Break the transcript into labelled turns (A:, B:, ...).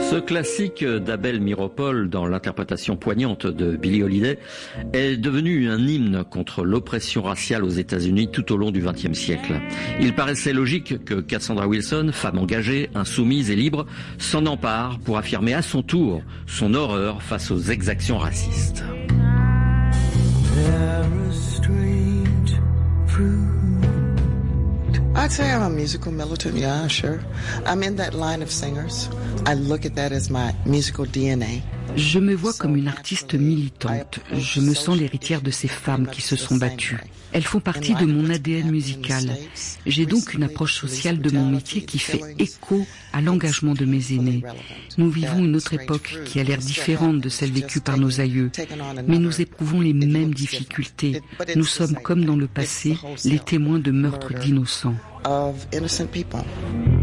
A: Ce classique d'Abel Meeropol dans l'interprétation poignante de Billie Holiday est devenu un hymne contre l'oppression raciale aux États-Unis tout au long du XXe siècle. Il paraissait logique que Cassandra Wilson, femme engagée, insoumise et libre, s'en empare pour affirmer à son tour son horreur face aux exactions racistes.
B: I'd say I'm a musical militant, yeah, sure. I'm in that line of singers. I look at that as my musical DNA.
C: Je me vois comme une artiste militante. Je me sens l'héritière de ces femmes qui se sont battues. Elles font partie de mon ADN musical. J'ai donc une approche sociale de mon métier qui fait écho à l'engagement de mes aînés. Nous vivons une autre époque qui a l'air différente de celle vécue par nos aïeux. Mais nous éprouvons les mêmes difficultés. Nous sommes, comme dans le passé, les témoins de meurtres d'innocents.
B: Of innocent people.